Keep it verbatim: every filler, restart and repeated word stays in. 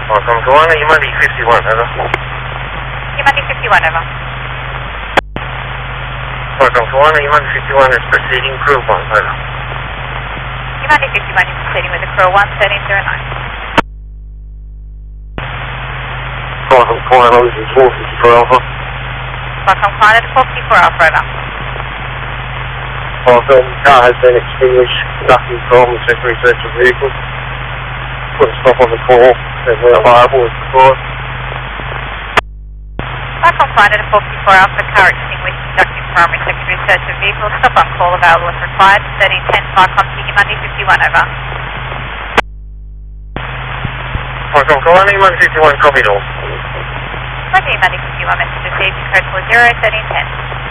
Welcome to one, Yamadi fifty-one, over. Yamadi fifty-one, over. Welcome to one, Yamadi fifty-one is proceeding, crew one, over. Yamadi fifty-one is proceeding with the crew one seven zero nine. Welcome to one, this is four fifty-four Alpha. Welcome Climate four fifty-four Alpha, over. Welcome, car has been extinguished, nothing from temporary search of vehicle. Put a stop on the call, and we're viable as before. Welcome Climate four fifty-four Alpha, car extinguished, conducting primary secondary search of vehicle, stop on call available if required, thirteen ten, Vicom to Yamadi fifty-one, over. Welcome to one, Yamadi fifty-one, copied all. Yamadi fifty-one, message received, code four zero, thirteen ten.